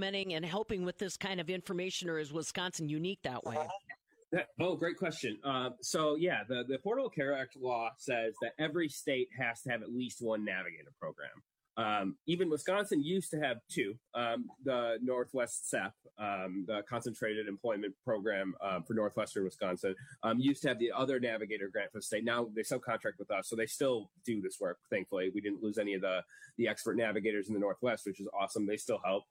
implementing and helping with this kind of information, or is Wisconsin unique that way? Great question. The Affordable Care Act law says that every state has to have at least one navigator program. Even Wisconsin used to have two. The Northwest SEP, the Concentrated Employment Program for Northwestern Wisconsin, used to have the other navigator grant for the state. Now they subcontract with us, so they still do this work. Thankfully, we didn't lose any of the expert navigators in the Northwest, which is awesome. They still help.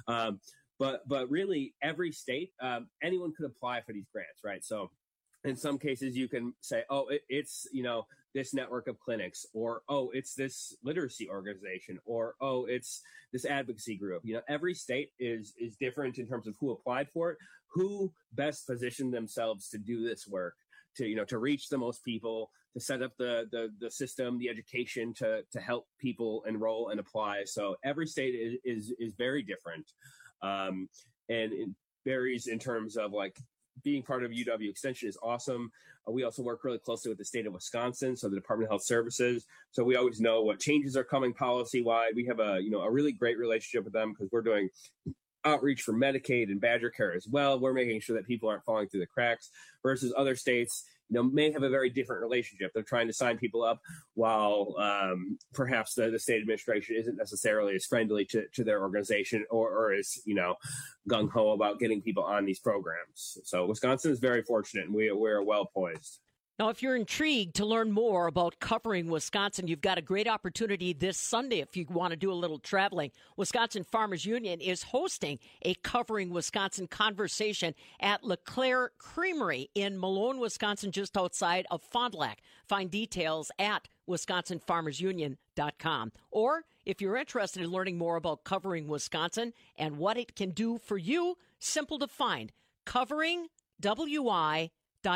But really, every state, anyone could apply for these grants, right? So in some cases, you can say, it's, this network of clinics, or, it's this literacy organization, or, it's this advocacy group. Every state is different in terms of who applied for it, who best positioned themselves to do this work, to reach the most people, to set up the system, the education to help people enroll and apply. So every state is very different. And it varies in terms of being part of UW Extension is awesome. We also work really closely with the state of Wisconsin, so the Department of Health Services. So we always know what changes are coming policy-wide. We have a really great relationship with them because we're doing outreach for Medicaid and Badger Care as well. We're making sure that people aren't falling through the cracks, versus other states may have a very different relationship. They're trying to sign people up while perhaps the state administration isn't necessarily as friendly to their organization or is, gung-ho about getting people on these programs. So Wisconsin is very fortunate, and we're well poised. Now, if you're intrigued to learn more about Covering Wisconsin, you've got a great opportunity this Sunday if you want to do a little traveling. Wisconsin Farmers Union is hosting a Covering Wisconsin conversation at LeClaire Creamery in Malone, Wisconsin, just outside of Fond du Lac. Find details at wisconsinfarmersunion.com. Or if you're interested in learning more about Covering Wisconsin and what it can do for you, simple to find, coveringwi.org.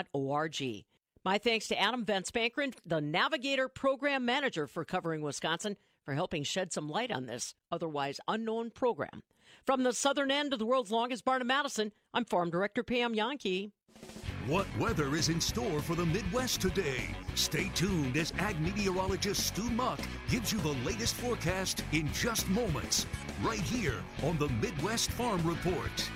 My thanks to Adam Van Spankeren, the Navigator Program Manager for Covering Wisconsin, for helping shed some light on this otherwise unknown program. From the southern end of the world's longest barn in Madison, I'm Farm Director Pam Yankee. What weather is in store for the Midwest today? Stay tuned as ag meteorologist Stu Muck gives you the latest forecast in just moments, right here on the Midwest Farm Report.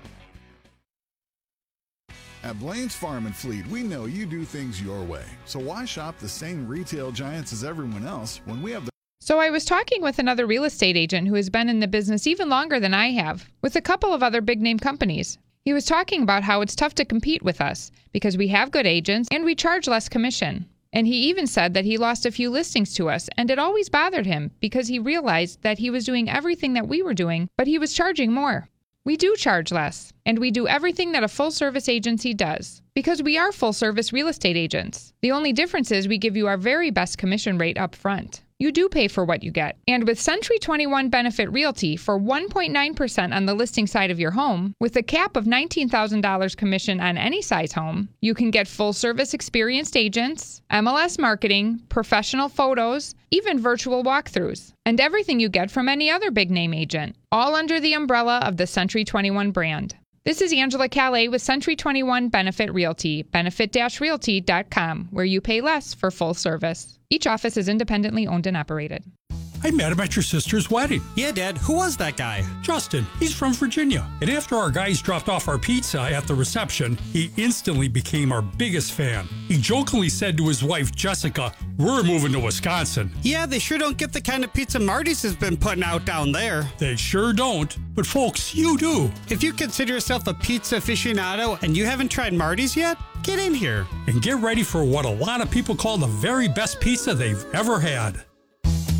At Blaine's Farm and Fleet, we know you do things your way. So why shop the same retail giants as everyone else when we have the... So I was talking with another real estate agent who has been in the business even longer than I have, with a couple of other big-name companies. He was talking about how it's tough to compete with us because we have good agents and we charge less commission. And he even said that he lost a few listings to us, and it always bothered him because he realized that he was doing everything that we were doing, but he was charging more. We do charge less, and we do everything that a full-service agency does, because we are full-service real estate agents. The only difference is we give you our very best commission rate up front. You do pay for what you get. And with Century 21 Benefit Realty for 1.9% on the listing side of your home, with a cap of $19,000 commission on any size home, you can get full-service experienced agents, MLS marketing, professional photos, even virtual walkthroughs, and everything you get from any other big-name agent, all under the umbrella of the Century 21 brand. This is Angela Calais with Century 21 Benefit Realty, benefit-realty.com, where you pay less for full service. Each office is independently owned and operated. I met him at your sister's wedding. Yeah, Dad. Who was that guy? Justin. He's from Virginia. And after our guys dropped off our pizza at the reception, he instantly became our biggest fan. He jokingly said to his wife, Jessica, "We're moving to Wisconsin." Yeah, they sure don't get the kind of pizza Marty's has been putting out down there. They sure don't. But folks, you do. If you consider yourself a pizza aficionado and you haven't tried Marty's yet, get in here. And get ready for what a lot of people call the very best pizza they've ever had.